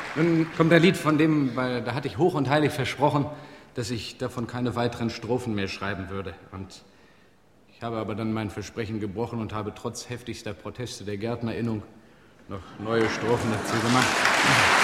Nun kommt ein Lied, von dem, da hatte ich hoch und heilig versprochen, dass ich davon keine weiteren Strophen mehr schreiben würde. Und ich habe aber dann mein Versprechen gebrochen und habe trotz heftigster Proteste der Gärtnerinnung noch neue Strophen dazu gemacht.